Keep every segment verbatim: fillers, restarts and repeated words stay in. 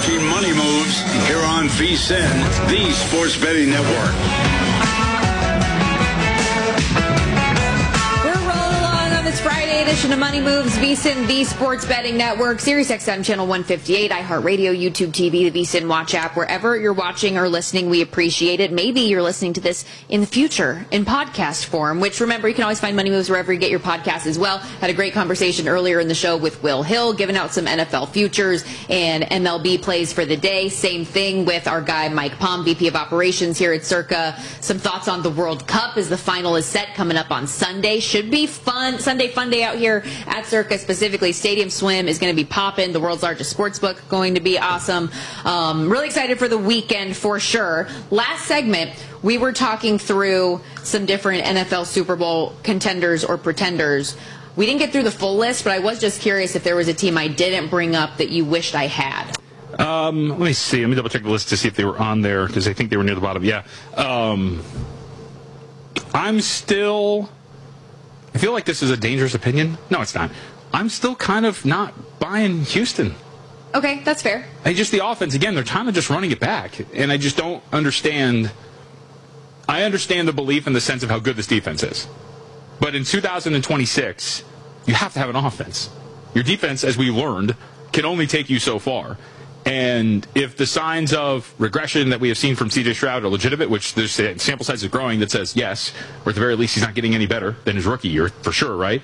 watching Money Moves here on V S I N, the Sports Betting Network. Friday edition of Money Moves, V S I N, the Sports Betting Network, Sirius X M Channel one fifty-eight, iHeartRadio, YouTube T V, the V S I N Watch app. Wherever you're watching or listening, we appreciate it. Maybe you're listening to this in the future in podcast form, which, remember, you can always find Money Moves wherever you get your podcasts as well. Had a great conversation earlier in the show with Will Hill, giving out some N F L futures and M L B plays for the day. Same thing with our guy Mike Palm, V P of Operations here at Circa. Some thoughts on the World Cup as the final is set coming up on Sunday. Should be fun. Sunday fun day out here at Circa, specifically Stadium Swim is going to be popping. The world's largest sports book going to be awesome. Um, really excited for the weekend for sure. Last segment, we were talking through some different N F L Super Bowl contenders or pretenders. We didn't get through the full list, but I was just curious if there was a team I didn't bring up that you wished I had. Um, let me see. Let me double check the list to see if they were on there, because I think they were near the bottom. Yeah. Um, I'm still... I feel like this is a dangerous opinion. No, it's not. I'm still kind of not buying Houston. Okay, that's fair. I just, the offense, again, they're kind of just running it back. And I just don't understand. I understand the belief in the sense of how good this defense is. But in two thousand twenty-six, you have to have an offense. Your defense, as we learned, can only take you so far. And if the signs of regression that we have seen from C J Stroud are legitimate, which there's a sample size is growing that says yes, or at the very least he's not getting any better than his rookie year, for sure, right?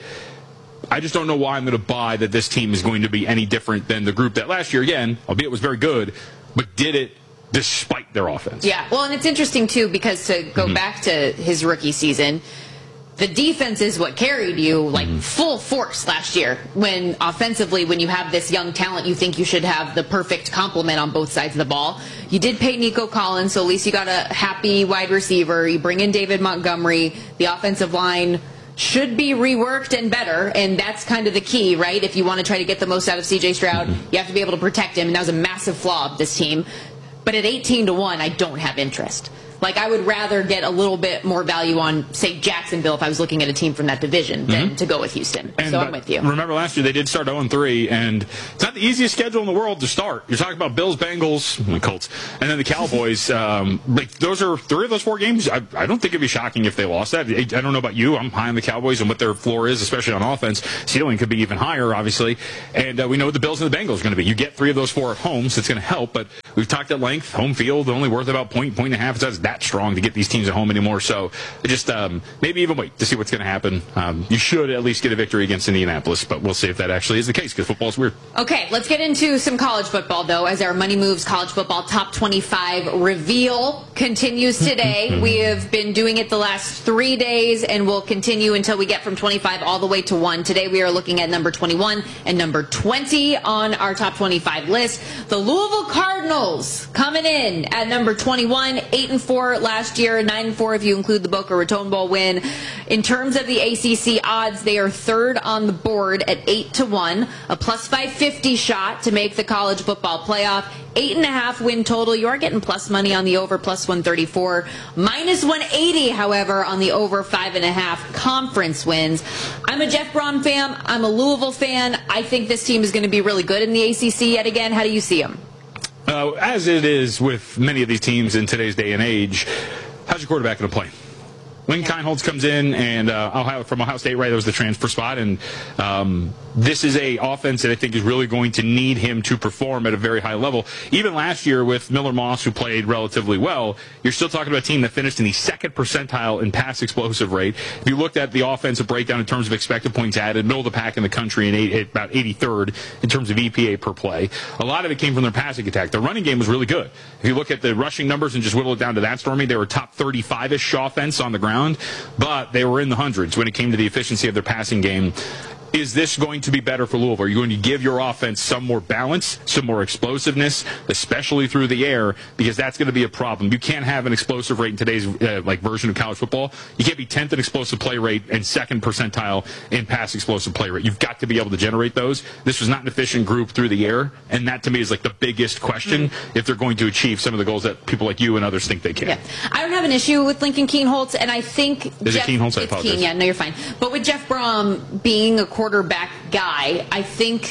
I just don't know why I'm going to buy that this team is going to be any different than the group that last year, again, albeit was very good, but did it despite their offense. Yeah, well, and it's interesting, too, because to go mm-hmm. back to his rookie season, the defense is what carried you, like, mm-hmm. full force last year. When offensively, when you have this young talent, you think you should have the perfect complement on both sides of the ball. You did pay Nico Collins, so at least you got a happy wide receiver. You bring in David Montgomery. The offensive line should be reworked and better, and that's kind of the key, right? If you want to try to get the most out of C J Stroud, mm-hmm. you have to be able to protect him, and that was a massive flaw of this team. But at eighteen to one, I don't have interest. Like, I would rather get a little bit more value on, say, Jacksonville if I was looking at a team from that division than mm-hmm. to go with Houston. And so I'm with you. Remember last year they did start oh and three, and it's not the easiest schedule in the world to start. You're talking about Bills, Bengals, and the Colts, and then the Cowboys. um, like those are three of those four games. I, I don't think it'd be shocking if they lost that. I, I don't know about you. I'm high on the Cowboys and what their floor is, especially on offense. Ceiling could be even higher, obviously. And uh, we know what the Bills and the Bengals are going to be. You get three of those four at home, so it's going to help. But we've talked at length. Home field only worth about point, point and a half. It's not that strong to get these teams at home anymore, so just um, maybe even wait to see what's going to happen. Um, you should at least get a victory against Indianapolis, but we'll see if that actually is the case, because football is weird. Okay, let's get into some college football, though, as our Money Moves College Football Top twenty-five reveal continues today. We have been doing it the last three days, and we'll continue until we get from twenty-five all the way to one. Today we are looking at number twenty-one and number twenty on our Top twenty-five list. The Louisville Cardinals coming in at number twenty-one, eight and four last year, nine and four if you include the Boca Raton Bowl win. In terms of the A C C odds, they are third on the board at eight to one, a plus five fifty shot to make the college football playoff. Eight and a half win total. You are getting plus money on the over, plus one thirty-four. Minus one eighty, however, on the over five and a half conference wins. I'm a Jeff Braun fan. I'm a Louisville fan. I think this team is going to be really good in the A C C yet again. How do you see them? Uh, as it is with many of these teams in today's day and age, how's your quarterback going to play? Lincoln Kienholz comes in, and uh, Ohio, from Ohio State, right? That was the transfer spot, and um, this is a offense that I think is really going to need him to perform at a very high level. Even last year with Miller Moss, who played relatively well, you're still talking about a team that finished in the second percentile in pass explosive rate. If you looked at the offensive breakdown in terms of expected points added, middle of the pack in the country, and eight, about eighty-third in terms of E P A per play. A lot of it came from their passing attack. Their running game was really good. If you look at the rushing numbers and just whittle it down to that, Stormy, they were top thirty-five-ish offense on the ground. But they were in the hundreds when it came to the efficiency of their passing game. Is this going to be better for Louisville? Are you going to give your offense some more balance, some more explosiveness, especially through the air? Because that's going to be a problem. You can't have an explosive rate in today's uh, like version of college football. You can't be tenth in explosive play rate and second percentile in pass explosive play rate. You've got to be able to generate those. This was not an efficient group through the air, and that to me is like the biggest question mm-hmm. if they're going to achieve some of the goals that people like you and others think they can. Yeah. I don't have an issue with Lincoln Kienholz, and I think is Jeff, it Kienholz? I apologize. Keen, yeah, no, you're fine. But with Jeff Brom being a quarterback guy, I think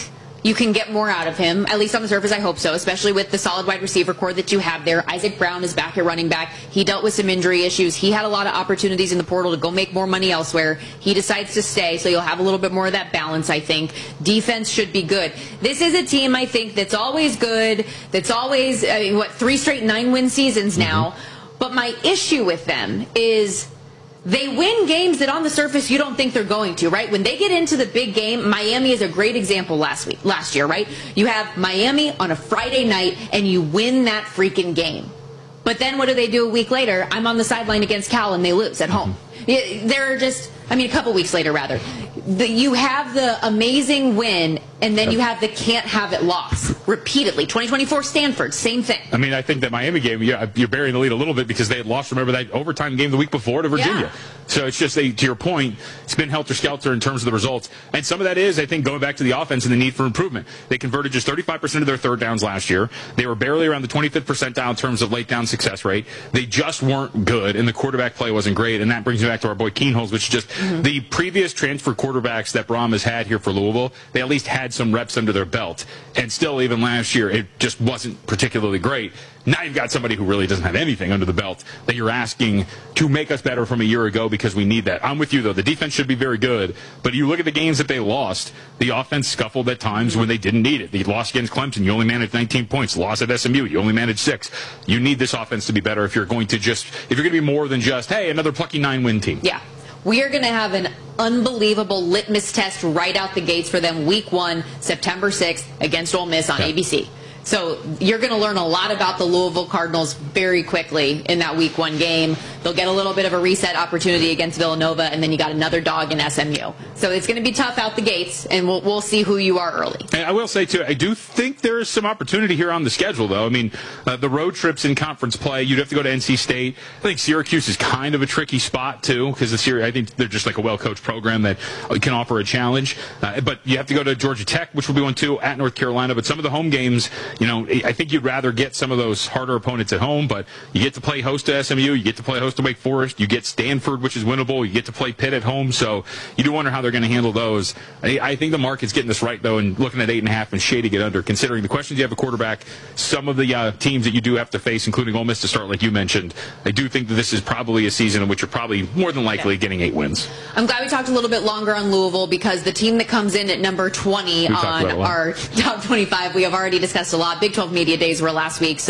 you can get more out of him, at least on the surface. I hope so, especially with the solid wide receiver core that you have there. Isaac Brown is back at running back. He dealt with some injury issues. He had a lot of opportunities in the portal to go make more money elsewhere. He decides to stay, so you'll have a little bit more of that balance, I think. Defense should be good. This is a team, I think, that's always good, that's always, I mean, what, three straight nine-win seasons now. Mm-hmm. But my issue with them is they win games that on the surface you don't think they're going to, right? When they get into the big game, Miami is a great example last week, last year, right? You have Miami on a Friday night and you win that freaking game. But then what do they do a week later? I'm on the sideline against Cal and they lose at home. They're just, I mean, a couple weeks later, rather. The, you have the amazing win, and then you have the can't have it loss repeatedly. twenty twenty-four Stanford, same thing. I mean, I think that Miami game, yeah, you're burying the lead a little bit because they had lost, remember, that overtime game the week before to Virginia. Yeah. So it's just, a, to your point, it's been helter-skelter in terms of the results. And some of that is, I think, going back to the offense and the need for improvement. They converted just thirty-five percent of their third downs last year. They were barely around the twenty-fifth percentile in terms of late down success rate. They just weren't good, and the quarterback play wasn't great. And that brings me back to our boy Keenholz, which is just mm-hmm. the previous transfer quarterbacks that Brom has had here for Louisville, they at least had some reps under their belt. And still, even last year, it just wasn't particularly great. Now you've got somebody who really doesn't have anything under the belt that you're asking to make us better from a year ago because we need that. I'm with you, though. The defense should be very good. But you look at the games that they lost, the offense scuffled at times when they didn't need it. The loss against Clemson, you only managed nineteen points. Loss at S M U, you only managed six. You need this offense to be better if you're going to just, if you're going to be more than just, hey, another plucky nine-win team. Yeah. We are going to have an unbelievable litmus test right out the gates for them week one, September sixth, against Ole Miss on yeah. A B C. So you're going to learn a lot about the Louisville Cardinals very quickly in that week one game. They'll get a little bit of a reset opportunity against Villanova, and then you got another dog in S M U. So it's going to be tough out the gates, and we'll, we'll see who you are early. And I will say, too, I do think there is some opportunity here on the schedule, though. I mean, uh, the road trips in conference play, you'd have to go to N C State. I think Syracuse is kind of a tricky spot, too, because the Syr- I think they're just like a well-coached program that can offer a challenge. Uh, but you have to go to Georgia Tech, which will be one, too, at North Carolina. But some of the home games, you know, I think you'd rather get some of those harder opponents at home, but you get to play host to S M U, you get to play host to Wake Forest, you get Stanford, which is winnable, you get to play Pitt at home, so you do wonder how they're going to handle those. I, I think the market's getting this right, though, and looking at eight and a half and shading it under, considering the questions you have a quarterback, some of the uh, teams that you do have to face, including Ole Miss to start, like you mentioned. I do think that this is probably a season in which you're probably more than likely yeah. getting eight wins. I'm glad we talked a little bit longer on Louisville because the team that comes in at number twenty We've on our top twenty-five, we have already discussed a lot. Big twelve Media Days were last week. So